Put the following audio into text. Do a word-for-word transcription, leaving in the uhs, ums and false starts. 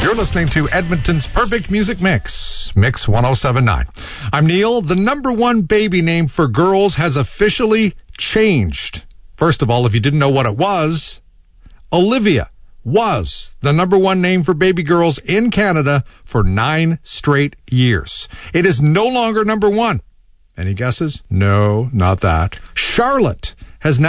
You're listening to Edmonton's Perfect Music Mix, Mix one oh seven point nine. I'm Neil. The number one baby name for girls has officially changed. First of all, if you didn't know what it was, Olivia was the number one name for baby girls in Canada for nine straight years. It is no longer number one. Any guesses? No, not that. Charlotte has now